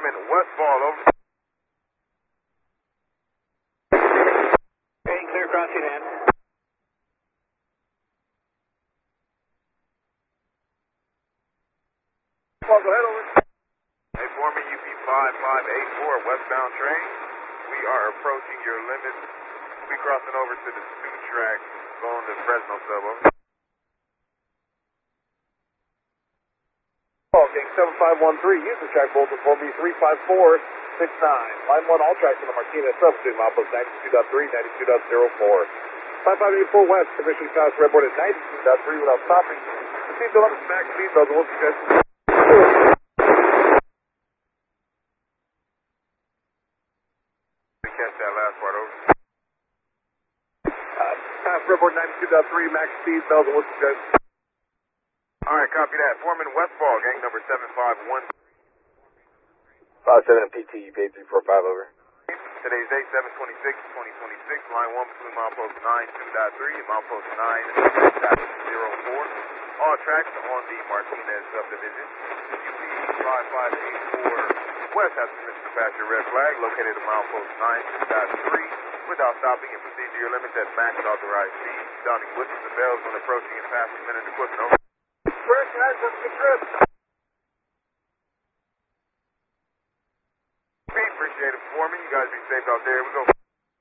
Foreman Westfall, over. Okay, clear crossing in. Well, go ahead, over. Hey, Foreman, UP 5584, westbound train. We are approaching your limit. We'll be crossing over to the 2 track going to Fresno sub, over. King 7513, use the track bulletin for me 35469. Line 1, all tracks on the Martinez substitute, milepost 92.3, 92.04. 5584 West, commission fast redboard at 92.3 without stopping. Proceed to limit max speed, those will be good. Catch that last part, over. Pass redboard 92.3, max speed, those will be good. Alright, copy that. Foreman Westfall, gang number 751. 57 and PT, UP 8345, over. Today's date, 7/26/2026. Line 1 between milepost 92.3 and milepost 9.04. All tracks on the Martinez subdivision. UP 5584 West has permission to pass your red flag, located at milepost 92.3 without stopping and proceed to your limits at max authorized speed. Sounding whistles and bells when approaching and passing men and equipment, over. First, guys, let's get trip. Appreciate it, Foreman. You guys be safe out there. Here we go.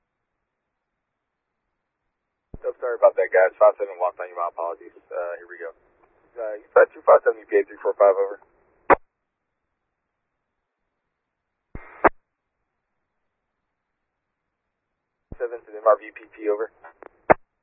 So sorry about that, guys. 57 walked on you. My apologies. Here we go. You said 257 UP 8345, over. 7 to the MRV PT, over.